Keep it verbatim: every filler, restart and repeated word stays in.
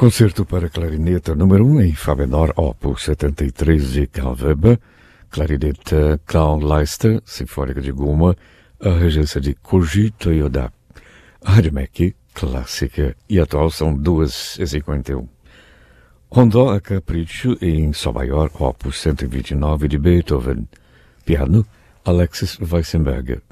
Concerto para clarineta número um em Fá menor, opus setenta e três de Carl Weber, clarineta Karl Leister, Sinfônica de Guma, a regência de Koji Toyoda. A Rádio M E C, clássica e atual, são duas e cinquenta e um. Rondó a Capricho em Sol maior, opus cento e vinte e nove de Beethoven. Piano, Alexis Weissenberger.